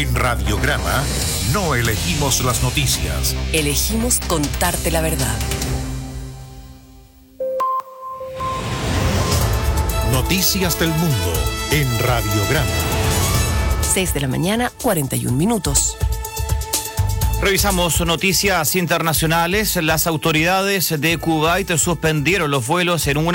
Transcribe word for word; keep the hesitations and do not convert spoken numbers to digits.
En Radiograma no elegimos las noticias. Elegimos contarte la verdad. Noticias del mundo en Radiograma. seis de la mañana, cuarenta y un minutos. Revisamos noticias internacionales. Las autoridades de Kuwait suspendieron los vuelos en una